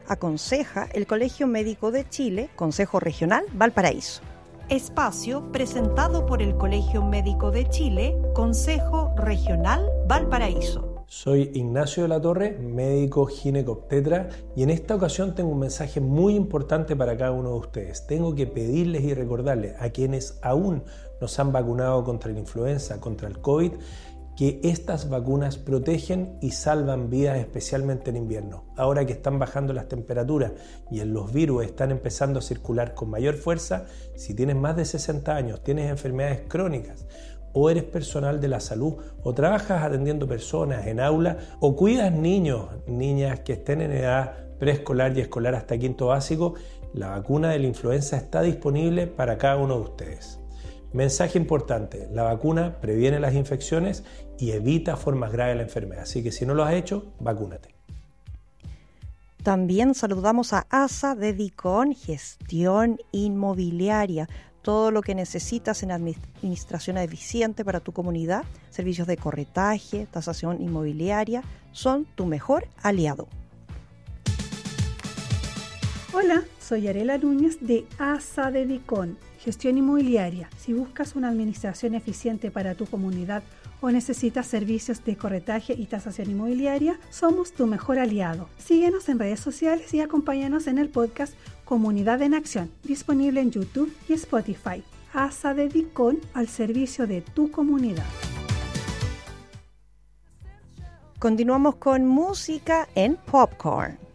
aconseja el Colegio Médico de Chile, Consejo Regional Valparaíso. Espacio presentado por el Colegio Médico de Chile, Consejo Regional Valparaíso. Soy Ignacio de la Torre, médico ginecobstetra, y en esta ocasión tengo un mensaje muy importante para cada uno de ustedes. Tengo que pedirles y recordarles a quienes aún no se han vacunado contra la influenza, contra el COVID, que estas vacunas protegen y salvan vidas, especialmente en invierno. Ahora que están bajando las temperaturas y los virus están empezando a circular con mayor fuerza, si tienes más de 60 años, tienes enfermedades crónicas, o eres personal de la salud, o trabajas atendiendo personas en aula, o cuidas niños, niñas que estén en edad preescolar y escolar hasta quinto básico, la vacuna de la influenza está disponible para cada uno de ustedes. Mensaje importante, la vacuna previene las infecciones y evita formas graves de la enfermedad, así que si no lo has hecho, vacúnate. También saludamos a ASA de Dicón, gestión inmobiliaria. Todo lo que necesitas en administración eficiente para tu comunidad, servicios de corretaje, tasación inmobiliaria, son tu mejor aliado. Hola, soy Arela Núñez de ASA de Dicón, gestión inmobiliaria. Si buscas una administración eficiente para tu comunidad o necesitas servicios de corretaje y tasación inmobiliaria, somos tu mejor aliado. Síguenos en redes sociales y acompáñanos en el podcast Comunidad en Acción, disponible en YouTube y Spotify. ASA de Dicón, al servicio de tu comunidad. Continuamos con música en Popcorn.